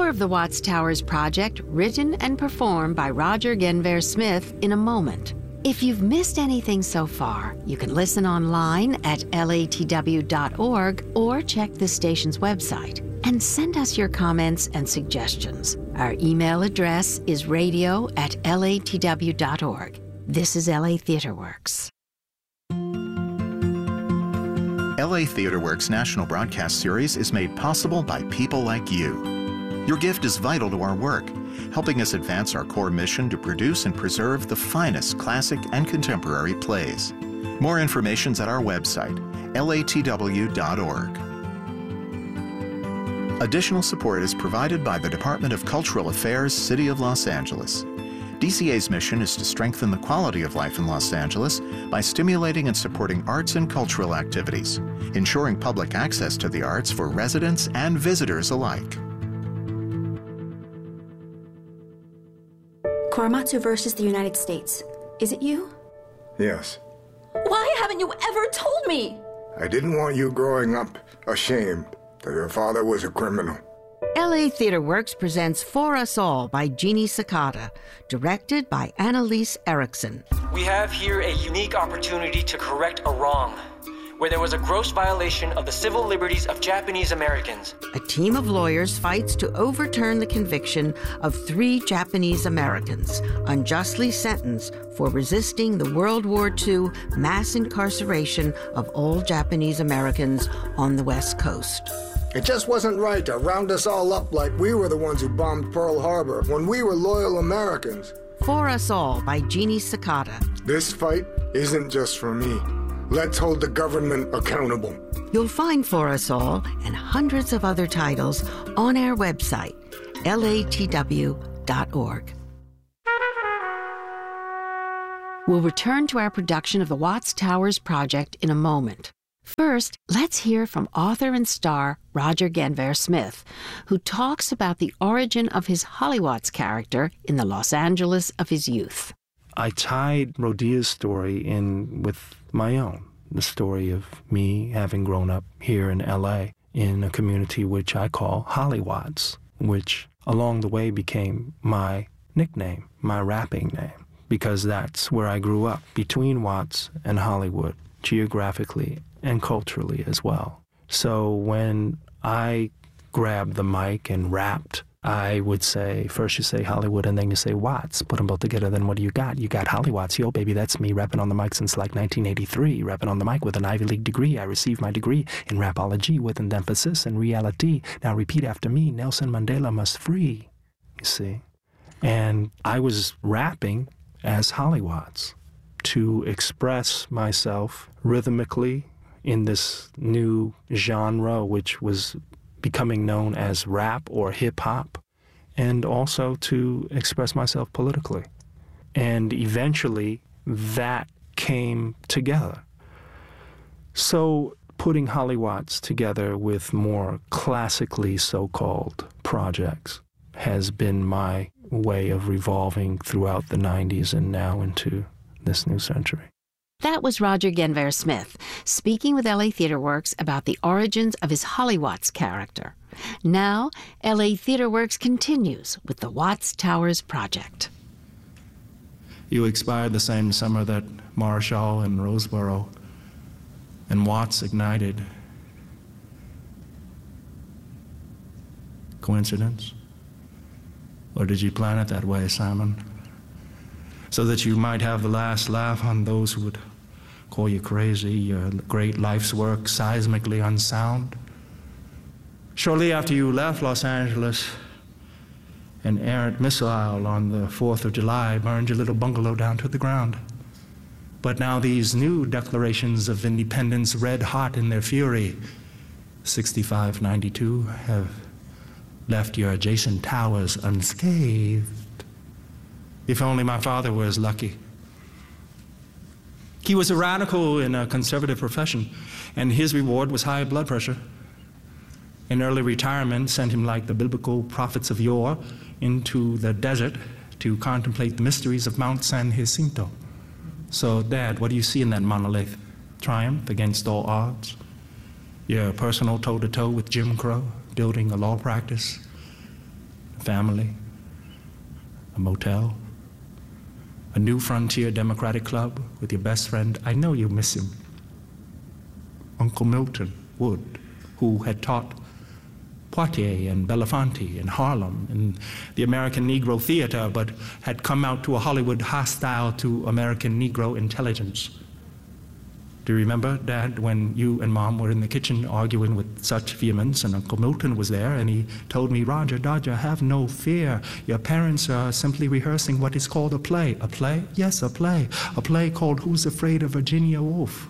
of the Watts Towers Project, written and performed by Roger Guenveur Smith, in a moment. If you've missed anything so far, you can listen online at latw.org or check the station's website and send us your comments and suggestions. Our email address is radio@latw.org. This is LA Theatre Works. LA Theatre Works National Broadcast Series is made possible by people like you. Your gift is vital to our work, helping us advance our core mission to produce and preserve the finest classic and contemporary plays. More information's at our website, latw.org. Additional support is provided by the Department of Cultural Affairs, City of Los Angeles. DCA's mission is to strengthen the quality of life in Los Angeles by stimulating and supporting arts and cultural activities, ensuring public access to the arts for residents and visitors alike. Korematsu versus the United States. Is it you? Yes. Why haven't you ever told me? I didn't want you growing up ashamed that your father was a criminal. LA Theatre Works presents For Us All by Jeannie Sakata, directed by Annalise Erickson. We have here a unique opportunity to correct a wrong, where there was a gross violation of the civil liberties of Japanese Americans. A team of lawyers fights to overturn the conviction of 3 Japanese Americans unjustly sentenced for resisting the World War II mass incarceration of all Japanese Americans on the West Coast. It just wasn't right to round us all up like we were the ones who bombed Pearl Harbor when we were loyal Americans. For Us All by Jeannie Sakata. This fight isn't just for me. Let's hold the government accountable. You'll find For Us All and hundreds of other titles on our website, latw.org. We'll return to our production of the Watts Towers Project in a moment. First, let's hear from author and star Roger Guenveur Smith, who talks about the origin of his Hollywatts character in the Los Angeles of his youth. I tied Rodia's story in with my own, the story of me having grown up here in L.A. in a community which I call Hollywatts, which along the way became my nickname, my rapping name, because that's where I grew up, between Watts and Hollywood, geographically and culturally as well. So when I grabbed the mic and rapped, I would say, first you say Hollywood and then you say Watts. Put them both together, then what do you got? You got Hollywatts. Yo, baby, that's me rapping on the mic since like 1983. Rapping on the mic with an Ivy League degree. I received my degree in rapology with an emphasis in reality. Now repeat after me, Nelson Mandela must free. You see? And I was rapping as Hollywatts to express myself rhythmically in this new genre, which was becoming known as rap or hip-hop, and also to express myself politically. And eventually, that came together. So putting Hollywatts together with more classically so-called projects has been my way of revolving throughout the 90s and now into this new century. That was Roger Guenveur Smith, speaking with LA Theatre Works about the origins of his Hollywatts character. Now, LA Theatre Works continues with the Watts Towers Project. You expired the same summer that Marshall and Roseboro and Watts ignited. Coincidence? Or did you plan it that way, Simon? So that you might have the last laugh on those who would call you crazy, your great life's work seismically unsound? Shortly after you left Los Angeles, an errant missile on the 4th of July burned your little bungalow down to the ground. But now these new declarations of independence, red hot in their fury, 6592, have left your adjacent towers unscathed. If only my father were as lucky. He was a radical in a conservative profession, and his reward was high blood pressure. An early retirement sent him like the biblical prophets of yore into the desert to contemplate the mysteries of Mount San Jacinto. So, Dad, what do you see in that monolith? Triumph against all odds? Your personal toe-to-toe with Jim Crow, building a law practice? a family, a motel, a New Frontier Democratic Club with your best friend. I know you miss him. Uncle Milton Wood, who had taught Poitiers and Belafonte and Harlem and the American Negro Theater, but had come out to a Hollywood hostile to American Negro intelligence. Do you remember, Dad, when you and Mom were in the kitchen arguing with such vehemence, and Uncle Milton was there, and he told me, Roger, Dodger, have no fear. Your parents are simply rehearsing what is called a play. A play? Yes, a play. A play called Who's Afraid of Virginia Woolf?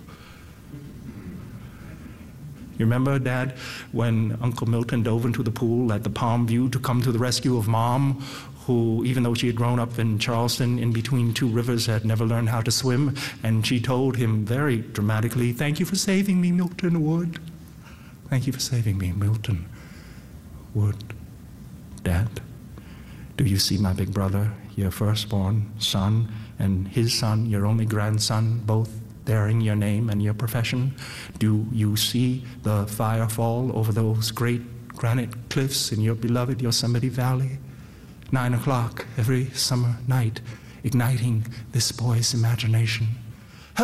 You remember, Dad, when Uncle Milton dove into the pool at the Palm View to come to the rescue of Mom, who, even though she had grown up in Charleston in between two rivers, had never learned how to swim, and she told him very dramatically, "Thank you for saving me, Milton Wood. Thank you for saving me, Milton Wood." Dad, do you see my big brother, your firstborn son, and his son, your only grandson, both bearing your name and your profession? Do you see the fire fall over those great granite cliffs in your beloved Yosemite Valley? 9 o'clock every summer night, igniting this boy's imagination.